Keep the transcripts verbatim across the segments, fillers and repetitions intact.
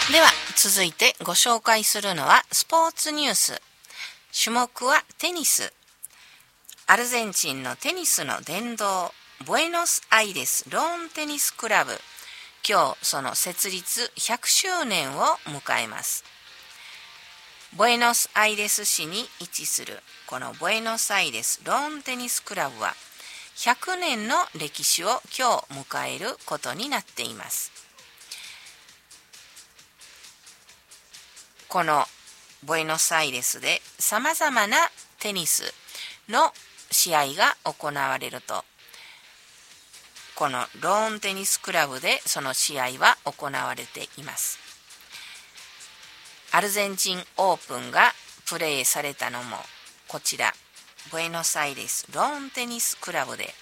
では続いてご紹介するのはスポーツニュース。種目はテニス。アルゼンチンのテニスの殿堂、ブエノスアイレスローンテニスクラブ、今日その設立ひゃくしゅうねんを迎えます。ブエノスアイレス市に位置するこのブエノスアイレスローンテニスクラブはひゃくねんの歴史を今日迎えることになっています。このブエノスアイレスでさまざまなテニスの試合が行われると、このローンテニスクラブでその試合は行われています。アルゼンチンオープンがプレーされたのもこちらブエノスアイレスローンテニスクラブで、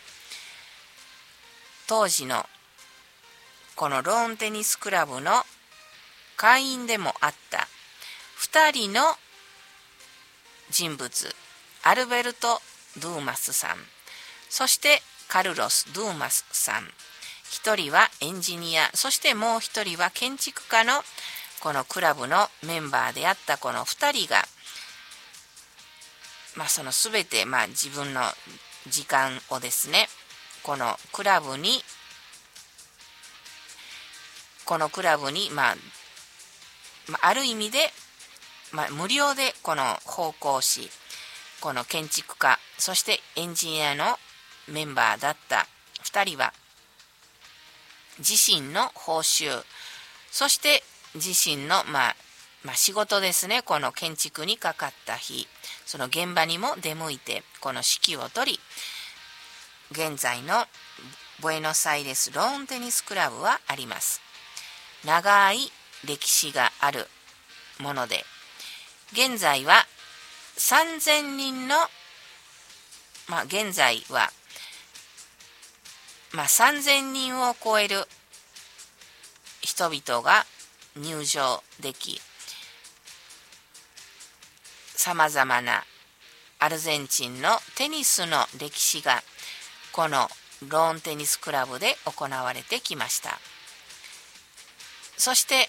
当時のこのローンテニスクラブの会員でもあったふたりの人物、アルベルト・ドゥーマスさん、そしてカルロス・ドゥーマスさん、一人はエンジニア、そしてもう一人は建築家のこのクラブのメンバーであったこのふたりが、まあ、そのすべてまあ自分の時間をですね、このクラブにこのクラブにまあある意味でまあ、無料でこの奉公し、この建築家、そしてエンジニアのメンバーだったふたりは、自身の報酬、そして自身の、まあ、まあ仕事ですね、この建築にかかった日、その現場にも出向いて、この指揮を取り、現在のブエノスアイレスローンテニスクラブはあります。長い歴史があるもので、現在はさんぜんにんの、まあ現在は、まあさんぜんにんを超える人々が入場でき、さまざまなアルゼンチンのテニスの歴史がこのローンテニスクラブで行われてきました。そして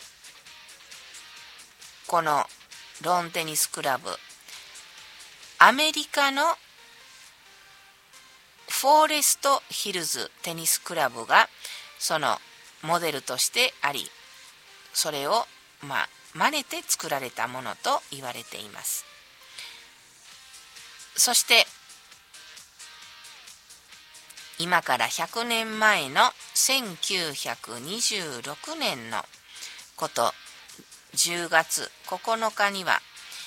このローンテニスクラブ、アメリカのフォーレストヒルズテニスクラブがそのモデルとしてあり、それをまあ真似て作られたものと言われています。そして今からひゃくねんまえのせんきゅうひゃくにじゅうろくねんのこと、じゅうがつここのかには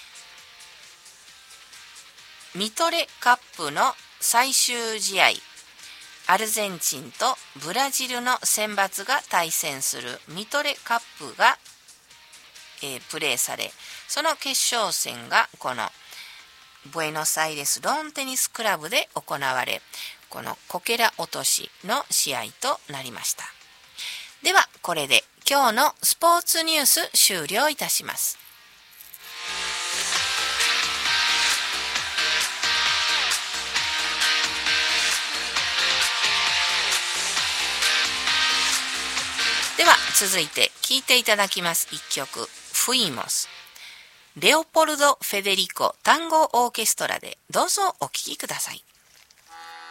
ミトレカップの最終試合、アルゼンチンとブラジルの選抜が対戦するミトレカップが、えー、プレーされ、その決勝戦がこのブエノスアイレスローンテニスクラブで行われ、このこけら落としの試合となりました。ではこれで今日のスポーツニュース終了いたします。では続いて聴いていただきます一曲、フイモス、レオポルド・フェデリコ単語オーケストラでどうぞお聴きください。